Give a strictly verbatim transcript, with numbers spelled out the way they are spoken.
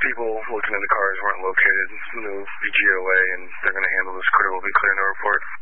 people looking in the cars weren't located. No V G O A, and they're going to handle this critter. We'll be clearing the report.